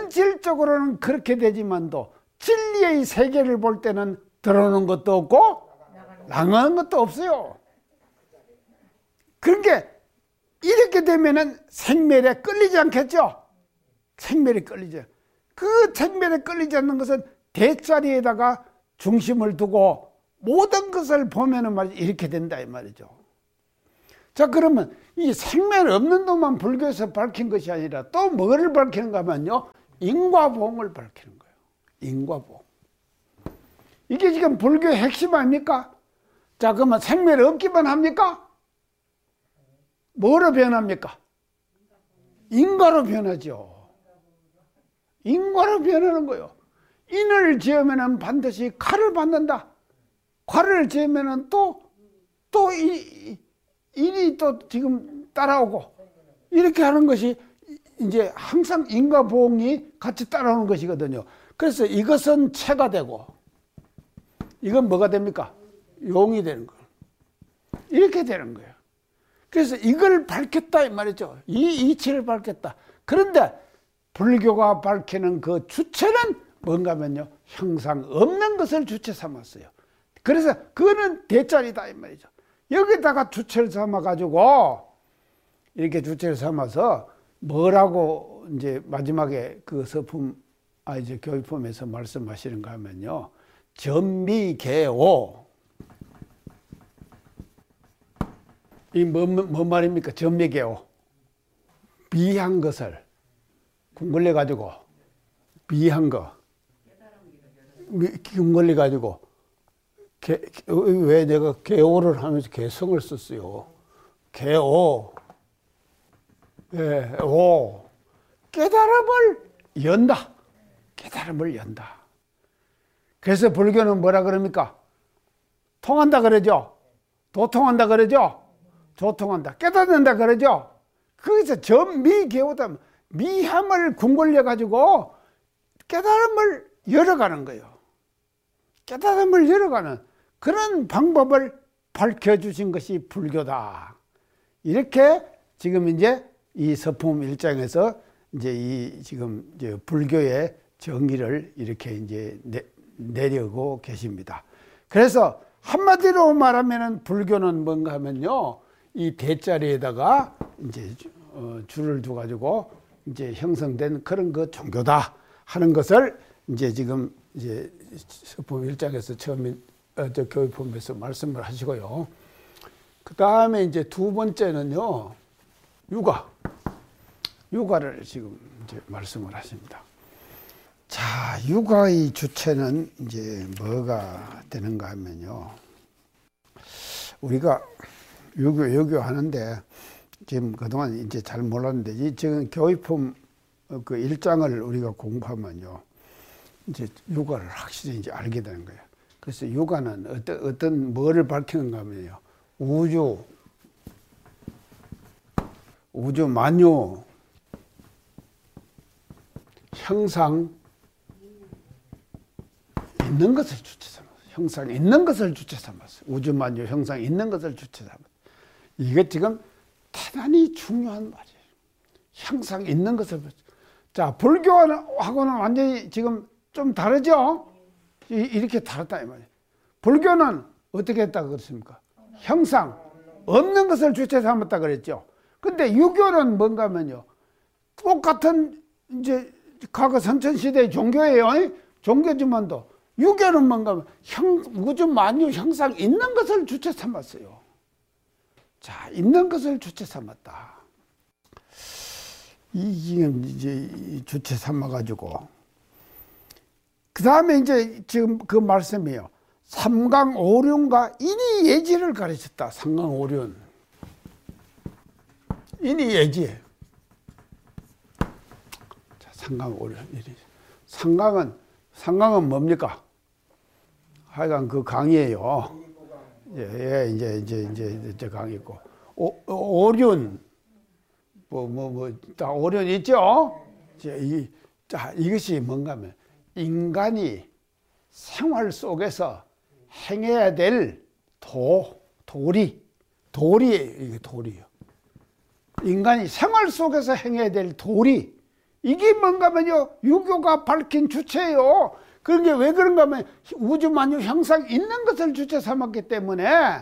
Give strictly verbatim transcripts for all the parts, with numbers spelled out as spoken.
현실적으로는 그렇게 되지만도 진리의 세계를 볼 때는 들어오는 것도 없고 나가는 것도 없어요. 그런 게 이렇게 되면은 생멸에 끌리지 않겠죠? 생멸에 끌리죠. 그 생멸에 끌리지 않는 것은 대자리에다가 중심을 두고 모든 것을 보면은 말이죠. 이렇게 된다 이 말이죠. 자, 그러면 이 생멸 없는 놈만 불교에서 밝힌 것이 아니라 또 뭐를 밝히는가 하면요. 인과보응을 밝히는 거예요. 인과보응. 이게 지금 불교의 핵심 아닙니까? 자, 그러면 생멸 없기만 합니까? 뭐로 변합니까? 인과로 변하죠. 인과로 변하는 거예요. 인을 지으면 반드시 칼을 받는다. 칼을 지으면 또, 또 이, 인이 또 지금 따라오고 이렇게 하는 것이 이제 항상 인과 보응이 같이 따라오는 것이거든요. 그래서 이것은 체가 되고 이건 뭐가 됩니까? 용이 되는 거예요. 이렇게 되는 거예요. 그래서 이걸 밝혔다 이 말이죠. 이 이치를 밝혔다. 그런데 불교가 밝히는 그 주체는 뭔가 하면요. 형상 없는 것을 주체 삼았어요. 그래서 그거는 대짜리다 이 말이죠. 여기다가 주체를 삼아가지고 이렇게 주체를 삼아서 뭐라고 이제 마지막에 그 서품, 아, 이제 교육품에서 말씀하시는가 하면요. 전미개오. 이 뭐, 뭐 말입니까? 전미개오. 비한 것을 궁궐려가지고, 비한 거. 궁궐려가지고, 개, 왜 내가 개오를 하면서 개성을 썼어요? 개오. 예, 오. 깨달음을 연다. 깨달음을 연다. 그래서 불교는 뭐라 그럽니까? 통한다 그러죠? 도통한다 그러죠? 도통한다. 깨닫는다 그러죠? 거기서 전미개오다. 미함을 궁궐려가지고 깨달음을 열어가는 거예요. 깨달음을 열어가는 그런 방법을 밝혀주신 것이 불교다. 이렇게 지금 이제 이 서품 일 장에서 이제 이 지금 이제 불교의 정의를 이렇게 이제 내, 내려고 계십니다. 그래서 한마디로 말하면은 불교는 뭔가 하면요. 이 대자리에다가 이제 어, 줄을 두 가지고 이제 형성된 그런 그 종교다 하는 것을 이제 지금 이제 서품 일 장에서 처음에 어, 저 교육품에서 말씀을 하시고요. 그 다음에 이제 두 번째는요. 육아. 육아를 지금 이제 말씀을 하십니다. 자, 육아의 주체는 이제 뭐가 되는가 하면요. 우리가 유교, 유교 하는데 지금 그동안 이제 잘 몰랐는데 이 지금 교육품 그 일 장을 우리가 공부하면요. 이제 육아를 확실히 이제 알게 되는 거예요. 그래서 육아는 어떤, 어떤 뭐를 밝히는가 하면요. 우주, 우주 만유, 형상, 있는 것을 주체 삼았어요. 형상 있는 것을 주체 삼았어요. 우주 만유, 형상 있는 것을 주체 삼았어요. 이게 지금 대단히 중요한 말이에요. 형상 있는 것을. 자, 불교하고는 완전히 지금 좀 다르죠? 이렇게 다르다 이 말이에요. 불교는 어떻게 했다 그랬습니까? 형상 없는 것을 주체 삼았다 그랬죠. 근데 유교는 뭔가 하면요. 똑같은 이제 과거 선천시대의 종교예요. 종교지만도 유교는 뭔가 하면 형, 우주 만유 형상 있는 것을 주체 삼았어요. 자, 있는 것을 주체 삼았다. 이 지금 이제 주체 삼아가지고 그 다음에 이제 지금 그 말씀이에요. 삼강오륜과 인이예지를 가르쳤다. 삼강오륜. 인이예지. 자, 삼강오륜. 삼강은 삼강은 뭡니까? 하여간 그 강이에요. 예, 예, 이제 이제 이제 이제 강이 있고 오, 오륜 뭐 뭐 뭐 다 오륜 있죠. 자, 이, 자 이것이 뭔가면 인간이 생활 속에서 행해야 될 도, 도리, 도리, 이게 도리요. 인간이 생활 속에서 행해야 될 도리, 이게 뭔가 하면요, 유교가 밝힌 주체예요. 그런 게 왜 그런가 하면 우주만유 형상 있는 것을 주체 삼았기 때문에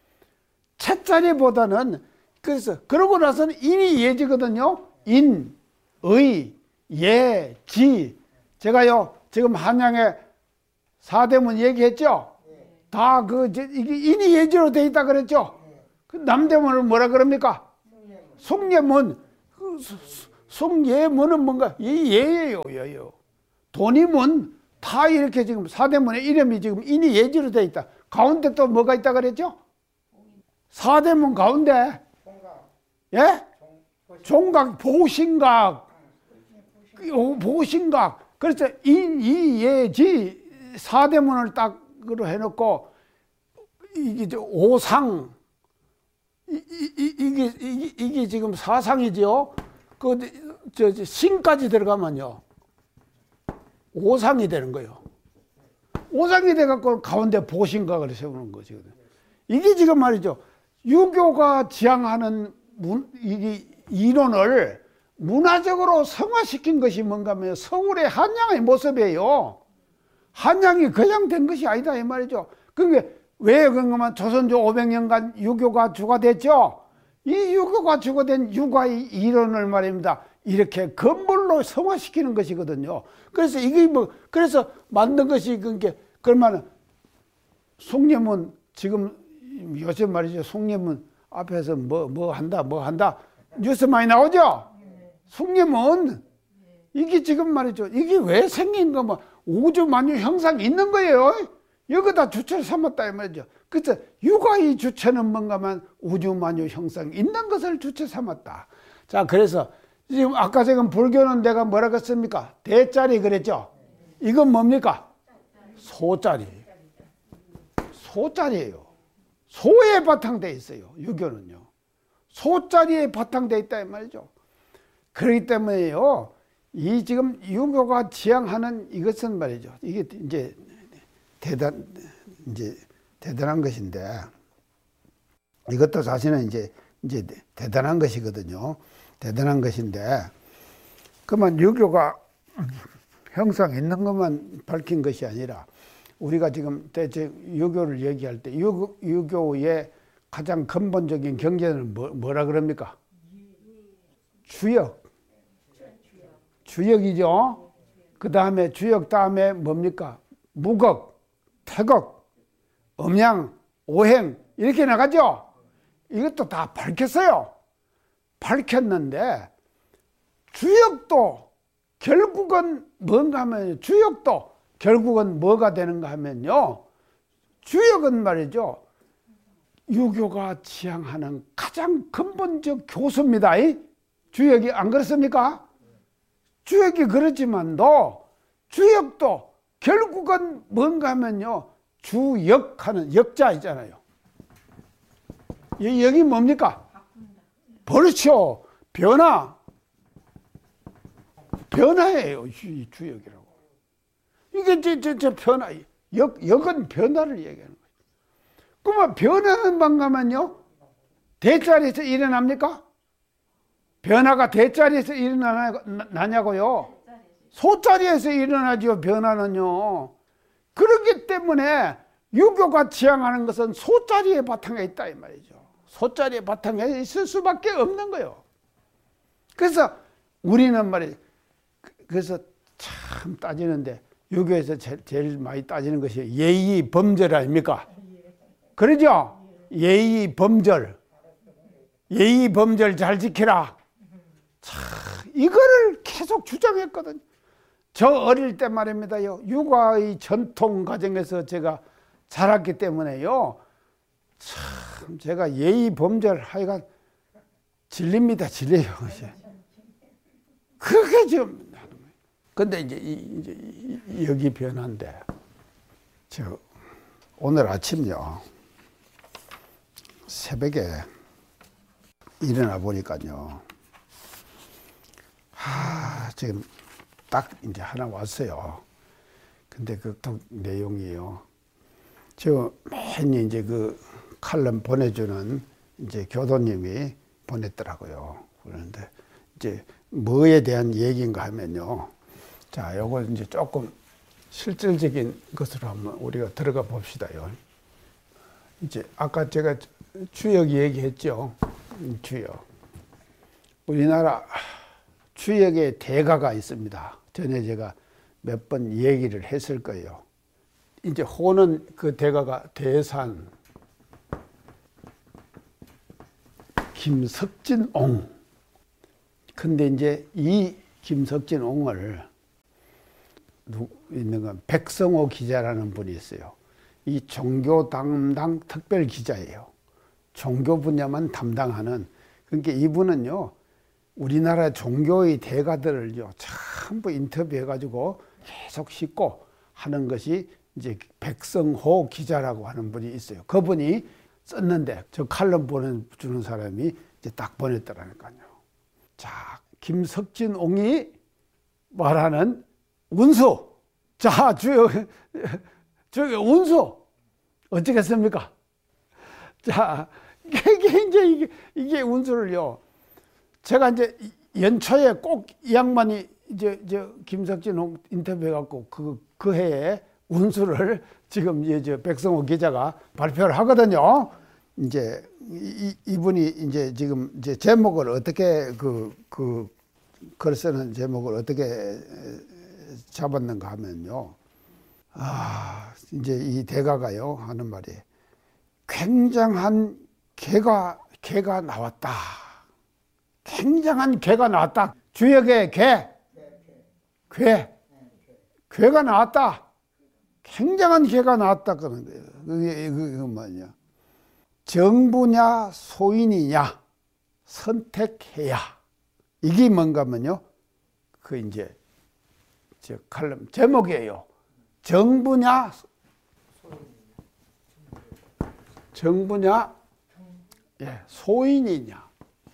채자리보다는, 그래서 그러고 나서는 인이 예지거든요. 인, 의, 예, 지. 제가요 지금 한양에 사대문 얘기했죠. 다 그 이게 인이 예지로 돼 있다 그랬죠. 그 남대문을 뭐라 그럽니까? 송예문. 그 송예문은 뭔가 이 예예요, 예요. 돈이문 다 이렇게 지금 사대문의 이름이 지금 인이 예지로 돼 있다. 가운데 또 뭐가 있다 그랬죠? 사대문 가운데 예? 종각, 보신각, 보신각. 그래서 인, 이, 예, 지 사대문을 딱으로 해놓고 이게 오상, 이, 이, 이게, 이게, 이게 지금 사상이지요. 그, 저, 저, 신까지 들어가면요, 오상이 되는 거예요. 오상이 돼갖고 가운데 보신각을 세우는 거거든요. 이게 지금 말이죠. 유교가 지향하는 문, 이게 이론을 문화적으로 성화시킨 것이 뭔가 하면 서울의 한양의 모습이에요. 한양이 그냥 된 것이 아니다 이 말이죠. 그게 왜 그런가 조선조 오백 년간 유교가 주가됐죠. 이 유교가 주가된 유가의 이론을 말입니다. 이렇게 건물로 성화시키는 것이거든요. 그래서 이게 뭐 그래서 만든 것이 그게 그러면 송례문 지금 요즘 말이죠. 송례문 앞에서 뭐 뭐 한다 뭐 한다 뉴스 많이 나오죠. 송례문 이게 지금 말이죠. 이게 왜 생긴 거 뭐 우주만유 형상 있는 거예요. 여기다 주체를 삼았다 이 말이죠. 그래서 유가의 주체는 뭔가만 우주만유 형상 있는 것을 주체 삼았다. 자, 그래서 지금 아까 지금 불교는 내가 뭐라고 했습니까? 대자리 그랬죠. 이건 뭡니까? 소자리. 소자리예요. 소에 바탕돼 있어요. 유교는요. 소자리에 바탕돼 있다 이 말이죠. 그렇기 때문에요. 이 지금 유교가 지향하는 이것은 말이죠. 이게 이제 대단 이제 대단한 것인데 이것도 사실은 이제 이제 대단한 것이거든요. 대단한 것인데 그만 유교가 형상 있는 것만 밝힌 것이 아니라 우리가 지금 대체 유교를 얘기할 때 유교, 유교의 가장 근본적인 경제는 뭐, 뭐라 그럽니까? 주역. 주역이죠. 그 다음에 주역 다음에 뭡니까? 무극, 태극, 음양, 오행 이렇게 나가죠. 이것도 다 밝혔어요. 밝혔는데 주역도 결국은 뭔가 하면 주역도 결국은 뭐가 되는가 하면요. 주역은 말이죠. 유교가 지향하는 가장 근본적 교수입니다. 주역이 안 그렇습니까? 주역이 그렇지만도 주역도 결국은 뭔가 하면요. 주역하는 역자 있잖아요. 여기 뭡니까? 그렇죠. 변화. 변화예요. 주역이라고. 이게 저, 저, 저 변화. 역, 역은 변화를 얘기하는 거예요. 그러면 변화는 반가면요. 대자리에서 일어납니까? 변화가 대자리에서 일어나냐고요? 소자리에서 일어나죠. 변화는요. 그렇기 때문에 유교가 지향하는 것은 소자리의 바탕에 있다 이 말이죠. 소자리의 바탕에 있을 수밖에 없는 거예요. 그래서 우리는 말이죠. 그래서 참 따지는데 유교에서 제일, 제일 많이 따지는 것이 예의 범절 아닙니까? 그러죠? 예의 범절. 예의 범절 잘 지키라. 참 이거를 계속 주장했거든요. 저 어릴 때 말입니다요. 육아의 전통 과정에서 제가 자랐기 때문에요. 참 제가 예의 범절 하여간 질립니다. 질려요. 그게 좀 근데 이제, 이, 이제 이, 여기 변화인데 저 오늘 아침요 새벽에 일어나 보니까요. 하 지금 딱 이제 하나 왔어요. 근데 그 내용이요. 저 맨 이제 그 칼럼 보내주는 이제 교도님이 보냈더라고요. 그런데 이제 뭐에 대한 얘기인가 하면요. 자, 요거 이제 조금 실질적인 것으로 한번 우리가 들어가 봅시다요. 이제 아까 제가 주역 얘기했죠. 주역. 우리나라 주역의 대가가 있습니다. 전에 제가 몇 번 얘기를 했을 거예요. 이제 호는 그 대가가 대산, 김석진옹. 근데 이제 이 김석진옹을 있는 건 백성호 기자라는 분이 있어요. 이 종교 담당 특별 기자예요. 종교 분야만 담당하는. 그러니까 이분은요, 우리나라 종교의 대가들을요, 전부 인터뷰해가지고 계속 싣고 하는 것이 이제 백성호 기자라고 하는 분이 있어요. 그분이 썼는데 저 칼럼 보내주는 사람이 이제 딱 보냈더라니까요. 자, 김석진옹이 말하는 운수. 자, 주요, 저기 운수. 어쩌겠습니까? 자, 이게 이제 이게, 이게 운수를요. 제가 이제 연초에 꼭 이 양반이 이제 저 김석진 인터뷰해갖고 그, 그 해에 운수를 지금 이제 저 백성호 기자가 발표를 하거든요. 이제 이, 이분이 이제 지금 이제 제목을 어떻게 그, 그 글 쓰는 제목을 어떻게 잡았는가 하면요. 아, 이제 이 대가가요 하는 말이 굉장한 개가, 개가 나왔다. 굉장한 개가 나왔다. 주역의 개. 개. 개가 나왔다. 굉장한 개가 나왔다. 그런 거예요. 그게, 그게 뭐냐. 정부냐, 소인이냐, 선택해야. 이게 뭔가 하면요. 그 이제, 저 칼럼 제목이에요. 정부냐, 정부냐, 예, 소인이냐.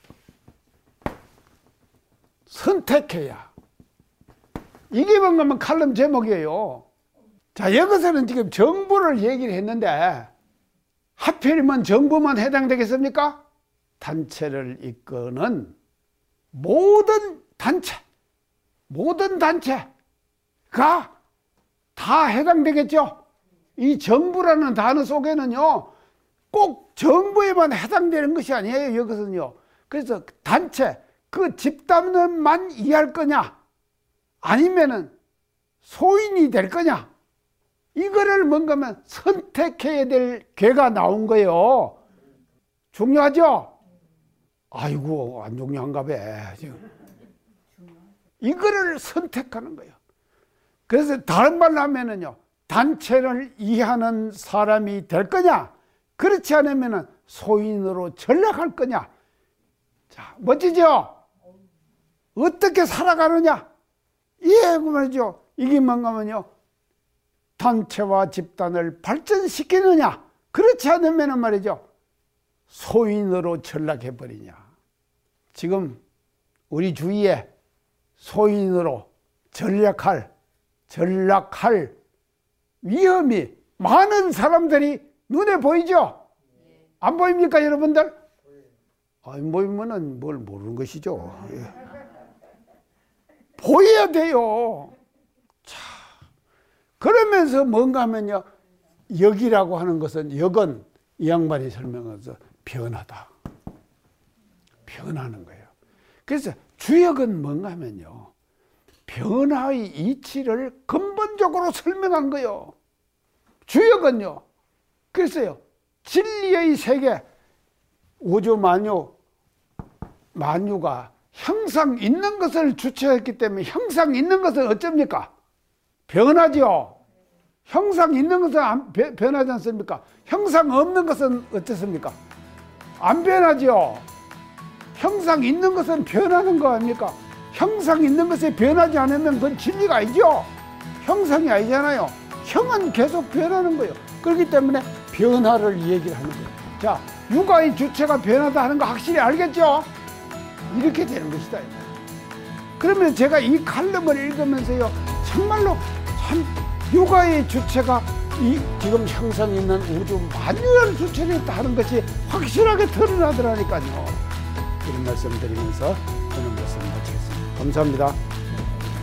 선택해야. 이게 뭔가 하면 칼럼 제목이에요. 자, 여기서는 지금 정부를 얘기를 했는데, 하필이면 정부만 해당되겠습니까? 단체를 이끄는 모든 단체, 모든 단체가 다 해당되겠죠? 이 정부라는 단어 속에는요, 꼭 정부에만 해당되는 것이 아니에요, 여기서는요. 그래서 단체, 그 집단을만 이해할 거냐? 아니면은 소인이 될 거냐? 이거를 뭔가 하면 선택해야 될 괴가 나온 거예요. 중요하죠? 아이고, 안 중요한가 봐. 지금. 이거를 선택하는 거예요. 그래서 다른 말로 하면은요, 단체를 이해하는 사람이 될 거냐? 그렇지 않으면은 소인으로 전락할 거냐? 자, 멋지죠? 어떻게 살아가느냐? 예, 그 말이죠. 이게 뭔가 하면요, 단체와 집단을 발전시키느냐? 그렇지 않으면 말이죠, 소인으로 전락해버리냐? 지금 우리 주위에 소인으로 전락할, 전락할 위험이 많은 사람들이 눈에 보이죠? 안 보입니까, 여러분들? 안 보이면은 뭘 모르는 것이죠. 예. 보여야 돼요. 자, 그러면서 뭔가 하면요, 역이라고 하는 것은, 역은 이 양반이 설명해서 변하다. 변하는 거예요. 그래서 주역은 뭔가 하면요, 변화의 이치를 근본적으로 설명한 거예요. 주역은요, 그래서요, 진리의 세계, 우주 만유, 만유가 형상 있는 것을 주체했기 때문에 형상 있는 것은 어쩝니까? 변하죠. 형상 있는 것은 안, 변하지 않습니까? 형상 없는 것은 어떻습니까? 안 변하죠. 형상 있는 것은 변하는 거 아닙니까? 형상 있는 것에 변하지 않으면 그건 진리가 아니죠. 형상이 아니잖아요. 형은 계속 변하는 거예요. 그렇기 때문에 변화를 얘기를 하는 거예요. 자, 육아의 주체가 변하다 하는 거 확실히 알겠죠? 이렇게 되는 것이다. 그러면 제가 이 칼럼을 읽으면서요, 정말로 참 육아의 주체가 이 지금 형상 있는 우주 만유의 주체가 있다 하는 것이 확실하게 드러나더라니까요. 이런 말씀 드리면서 저는 말씀 마치겠습니다. 감사합니다.